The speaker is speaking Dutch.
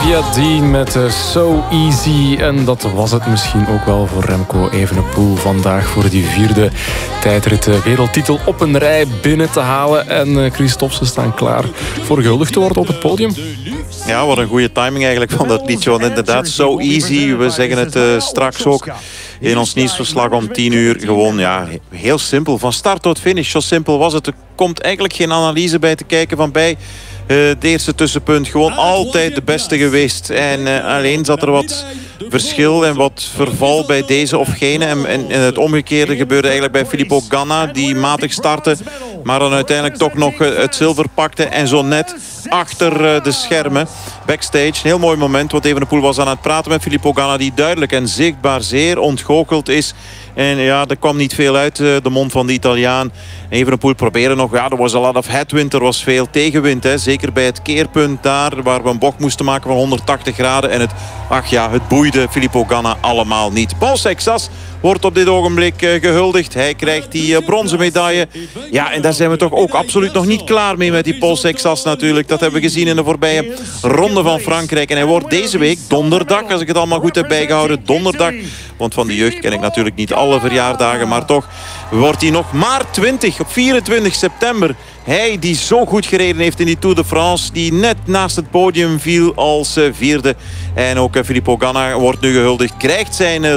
Ziadine met So Easy. En dat was het misschien ook wel voor Remco Evenepoel vandaag voor die 4e tijdrit wereldtitel op een rij binnen te halen. En Christophe, ze staan klaar voor gehuldigd te worden op het podium. Ja, wat een goede timing eigenlijk van dat liedje. Want inderdaad, So Easy. We zeggen het straks ook in ons nieuwsverslag om 10 uur. Gewoon, ja, heel simpel. Van start tot finish. Zo simpel was het. Er komt eigenlijk geen analyse bij te kijken van bij. Het eerste tussenpunt, gewoon altijd de beste geweest. En alleen zat er wat verschil en wat verval bij deze of gene. En het omgekeerde gebeurde eigenlijk bij Filippo Ganna, die matig startte, maar dan uiteindelijk toch nog het zilver pakte. En zo net achter de schermen, backstage, een heel mooi moment. Want Evenepoel was aan het praten met Filippo Ganna, die duidelijk en zichtbaar zeer ontgoocheld is. En ja, er kwam niet veel uit de mond van de Italiaan. Evenepoel probeerde nog, ja, er was a lot of headwind, er was veel tegenwind. Hè. Zeker bij het keerpunt daar, waar we een bocht moesten maken van 180 graden. En het boeide Filippo Ganna allemaal niet. Paul Sexas wordt op dit ogenblik gehuldigd. Hij krijgt die bronzen medaille. Ja, en daar zijn we toch ook absoluut nog niet klaar mee met die Paul Sexas natuurlijk. Dat hebben we gezien in de voorbije ronde van Frankrijk. En hij wordt deze week, donderdag, als ik het allemaal goed heb bijgehouden, donderdag. Want van de jeugd ken ik natuurlijk niet alle verjaardagen, maar toch wordt hij nog maar 20 op 24 september. Hij die zo goed gereden heeft in die Tour de France, die net naast het podium viel als 4e. En ook Filippo Ganna wordt nu gehuldigd, krijgt zijn